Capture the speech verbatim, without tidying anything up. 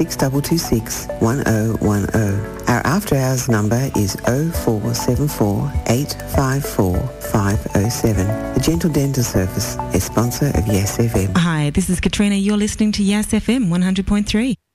six two two six, one oh one oh. Our after-hours number is oh four seven four, eight five four, five oh seven. The Gentle Dental Service, a sponsor of Yes F M. Hi, this is Katrina. You're listening to Yes F M one hundred point three.